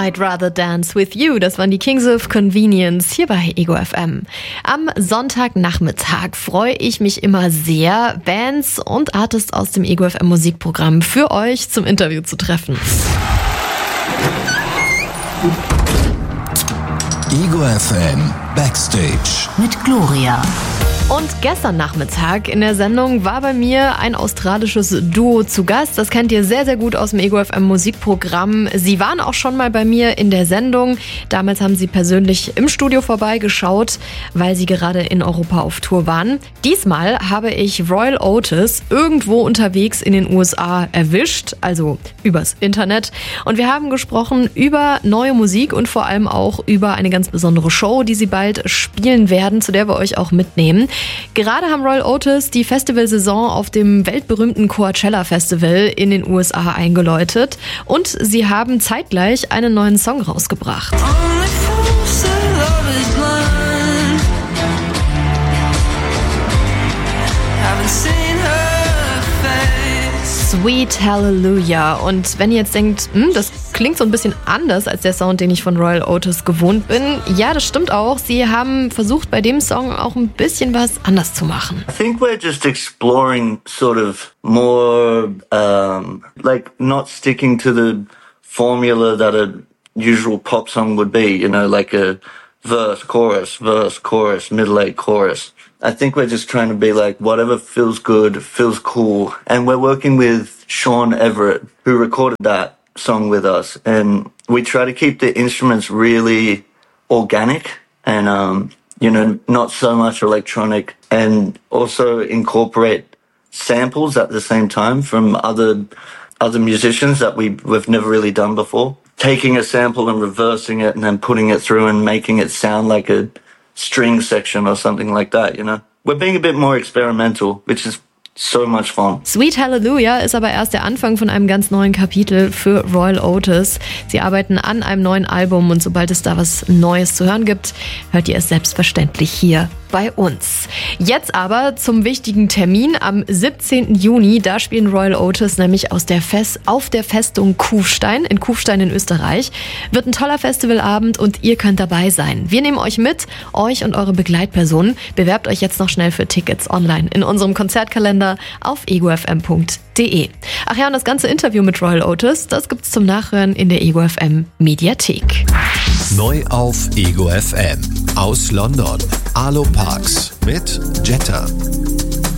I'd Rather Dance With You. Das waren die Kings of Convenience hier bei Ego FM. Am Sonntagnachmittag freue ich mich immer sehr, Bands und Artists aus dem Ego FM Musikprogramm für euch zum Interview zu treffen. Ego FM Backstage mit Gloria. Und gestern Nachmittag in der Sendung war bei mir ein australisches Duo zu Gast. Das kennt ihr sehr, sehr gut aus dem Ego FM Musikprogramm. Sie waren auch schon mal bei mir in der Sendung. Damals haben sie persönlich im Studio vorbeigeschaut, weil sie gerade in Europa auf Tour waren. Diesmal habe ich Royal Otis irgendwo unterwegs in den USA erwischt, also übers Internet. Und wir haben gesprochen über neue Musik und vor allem auch über eine ganz besondere Show, die sie bald spielen werden, zu der wir euch auch mitnehmen. Gerade haben Royal Otis die Festivalsaison auf dem weltberühmten Coachella Festival in den USA eingeläutet und sie haben zeitgleich einen neuen Song rausgebracht. Sweet Hallelujah. Und wenn ihr jetzt denkt, das klingt so ein bisschen anders als der Sound, den ich von Royal Otis gewohnt bin. Ja, das stimmt auch. Sie haben versucht, bei dem Song auch ein bisschen was anders zu machen. I think we're just exploring sort of more, like not sticking to the formula that a usual pop song would be, you know, like a verse, chorus, middle eight, chorus. I think we're just trying to be like whatever feels good, feels cool. And we're working with Sean Everett, who recorded that song with us. And we try to keep the instruments really organic and, you know, not so much electronic, and also incorporate samples at the same time from other musicians that we've never really done before. Taking a sample and reversing it and then putting it through and making it sound like a string section or something like that, you know. We're being a bit more experimental, which is so much fun. Sweet Hallelujah ist aber erst der Anfang von einem ganz neuen Kapitel für Royal Otis. Sie arbeiten an einem neuen Album und sobald es da was Neues zu hören gibt, hört ihr es selbstverständlich hier bei uns. Jetzt aber zum wichtigen Termin am 17. Juni. Da spielen Royal Otis nämlich auf der Festung Kufstein in Österreich. Wird ein toller Festivalabend und ihr könnt dabei sein. Wir nehmen euch mit, euch und eure Begleitpersonen. Bewerbt euch jetzt noch schnell für Tickets online in unserem Konzertkalender auf egofm.de. Ach ja, und das ganze Interview mit Royal Otis, das gibt's zum Nachhören in der Ego FM Mediathek. Neu auf Ego FM aus London. Alo Parks mit Jetta.